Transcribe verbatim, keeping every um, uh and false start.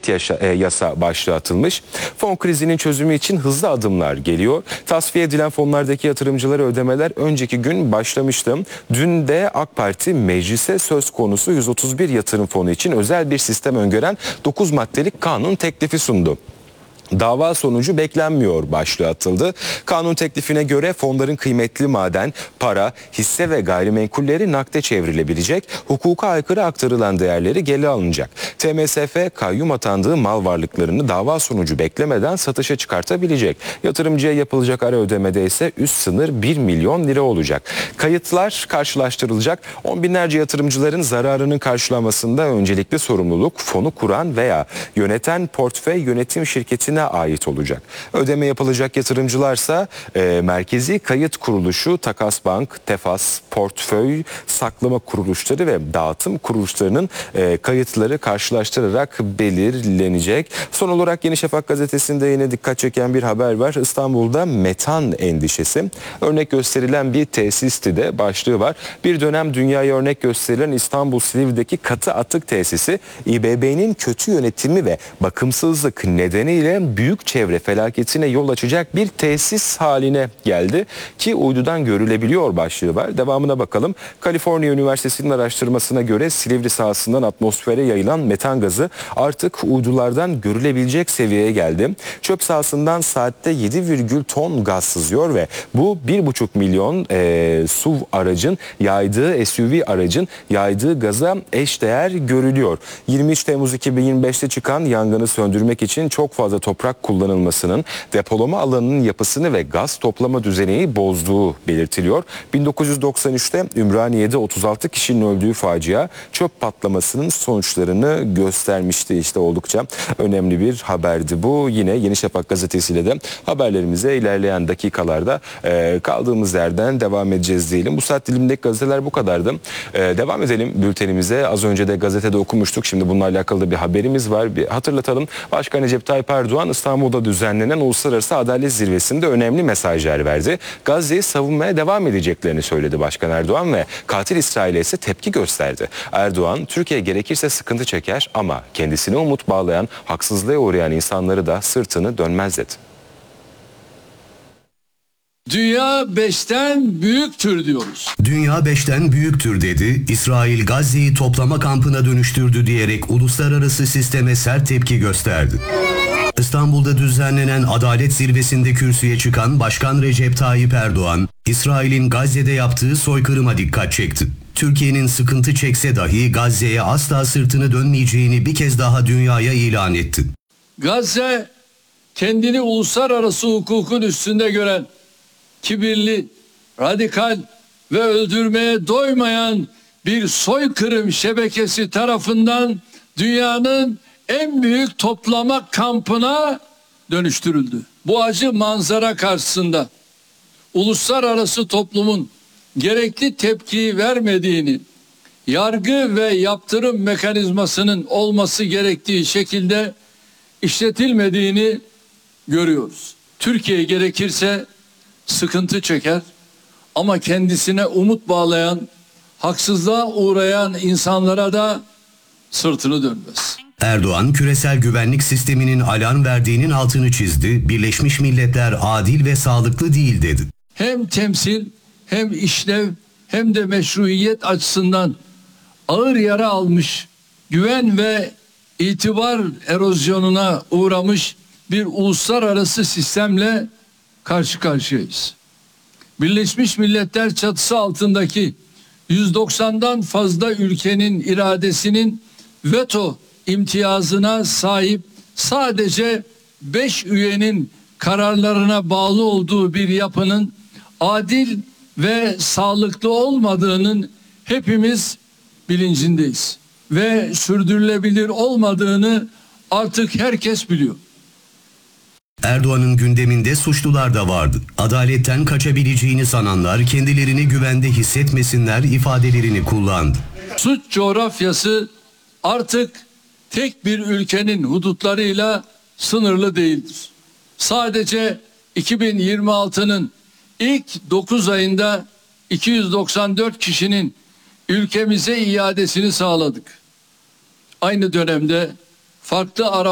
yaşa, e, yasa başlığı atılmış. Fon krizinin çözümü için hızlı adımlar geliyor. Tasfiye edilen fonlardaki yatırımcılara ödemeler önceki gün başlamıştı. Dün de AK Parti meclise söz konusu yüz otuz bir yatırım fonu için özel bir sistem öngören dokuz maddelik kanun teklifi sundu. Dava sonucu beklenmiyor başlığı atıldı. Kanun teklifine göre fonların kıymetli maden, para, hisse ve gayrimenkulleri nakde çevrilebilecek, hukuka aykırı aktarılan değerleri geri alınacak. T M S F kayyum atandığı mal varlıklarını dava sonucu beklemeden satışa çıkartabilecek. Yatırımcıya yapılacak ara ödemede ise üst sınır bir milyon lira olacak. Kayıtlar karşılaştırılacak. On binlerce yatırımcıların zararının karşılanmasında öncelikli sorumluluk fonu kuran veya yöneten portföy yönetim şirketine ait olacak. Ödeme yapılacak yatırımcılarsa e, Merkezi Kayıt Kuruluşu, Takas Bank, Tefas, portföy saklama kuruluşları ve dağıtım kuruluşlarının e, kayıtları karşılaştırarak belirlenecek. Son olarak Yeni Şafak gazetesinde yine dikkat çeken bir haber var. İstanbul'da metan endişesi. Örnek gösterilen bir tesisti de başlığı var. Bir dönem dünyaya örnek gösterilen İstanbul Silivri'deki katı atık tesisi İ B B'nin kötü yönetimi ve bakımsızlık nedeniyle büyük çevre felaketine yol açacak bir tesis haline geldi ki uydudan görülebiliyor başlığı var. Devamına bakalım. Kaliforniya Üniversitesi'nin araştırmasına göre Silivri sahasından atmosfere yayılan metan gazı artık uydulardan görülebilecek seviyeye geldi. Çöp sahasından saatte yedi virgül ton gaz sızıyor ve bu bir buçuk milyon e, S U V aracın yaydığı S U V aracın yaydığı gaza eşdeğer görülüyor. yirmi üç Temmuz iki bin yirmi beşte çıkan yangını söndürmek için çok fazla toprak kullanılmasının depolama alanının yapısını ve gaz toplama düzeneyi bozduğu belirtiliyor. bin dokuz yüz doksan üçte Ümraniye'de otuz altı kişinin öldüğü facia çöp patlamasının sonuçlarını göstermişti. İşte oldukça önemli bir haberdi bu. Yine Yeni Şafak gazetesiyle de haberlerimize ilerleyen dakikalarda e, kaldığımız yerden devam edeceğiz diyelim. Bu saat dilimindeki gazeteler bu kadardı. E, devam edelim bültenimize. Az önce de gazetede okumuştuk. Şimdi bununla alakalı da bir haberimiz var. Bir hatırlatalım. Başkan Recep Tayyip Erdoğan İstanbul'da düzenlenen Uluslararası Adalet Zirvesi'nde önemli mesajlar verdi. Gazze'yi savunmaya devam edeceklerini söyledi Başkan Erdoğan ve katil İsrail'e ise tepki gösterdi. Erdoğan, Türkiye gerekirse sıkıntı çeker ama kendisine umut bağlayan, haksızlığa uğrayan insanları da sırtını dönmez dedi. Dünya beşten büyüktür diyoruz. Dünya beşten büyüktür dedi. İsrail Gazze'yi toplama kampına dönüştürdü diyerek uluslararası sisteme sert tepki gösterdi. İstanbul'da düzenlenen Adalet Zirvesi'nde kürsüye çıkan Başkan Recep Tayyip Erdoğan, İsrail'in Gazze'de yaptığı soykırıma dikkat çekti. Türkiye'nin sıkıntı çekse dahi Gazze'ye asla sırtını dönmeyeceğini bir kez daha dünyaya ilan etti. Gazze kendini uluslararası hukukun üstünde gören, kibirli, radikal ve öldürmeye doymayan bir soykırım şebekesi tarafından dünyanın en büyük toplama kampına dönüştürüldü. Bu acı manzara karşısında uluslararası toplumun gerekli tepkiyi vermediğini, yargı ve yaptırım mekanizmasının olması gerektiği şekilde işletilmediğini görüyoruz. Türkiye gerekirse sıkıntı çeker ama kendisine umut bağlayan, haksızlığa uğrayan insanlara da sırtını dönmez. Erdoğan, küresel güvenlik sisteminin alarm verdiğinin altını çizdi. Birleşmiş Milletler adil ve sağlıklı değil dedi. Hem temsil, hem işlev, hem de meşruiyet açısından ağır yara almış, güven ve itibar erozyonuna uğramış bir uluslararası sistemle karşı karşıyayız. Birleşmiş Milletler çatısı altındaki yüz doksandan fazla ülkenin iradesinin veto imtiyazına sahip sadece beş üyenin kararlarına bağlı olduğu bir yapının adil ve sağlıklı olmadığının hepimiz bilincindeyiz ve sürdürülebilir olmadığını artık herkes biliyor. Erdoğan'ın gündeminde suçlular da vardı. Adaletten kaçabileceğini sananlar kendilerini güvende hissetmesinler ifadelerini kullandı. Suç coğrafyası artık tek bir ülkenin hudutlarıyla sınırlı değildir. Sadece iki bin yirmi altının ilk dokuz ayında iki yüz doksan dört kişinin ülkemize iadesini sağladık. Aynı dönemde farklı ara